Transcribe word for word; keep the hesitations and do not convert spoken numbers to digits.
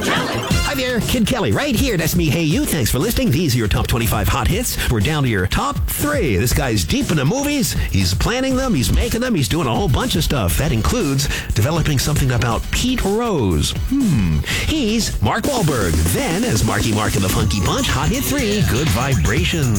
Hi there, Kid Kelly right here. That's me, Hey You. Thanks for listening. These are your top twenty-five hot hits. We're down to your top three. This guy's deep in the movies. He's planning them. He's making them. He's doing a whole bunch of stuff. That includes developing something about Pete Rose. Hmm. He's Mark Wahlberg. Then, as Marky Mark and the Funky Bunch, hot hit three, Good Vibrations.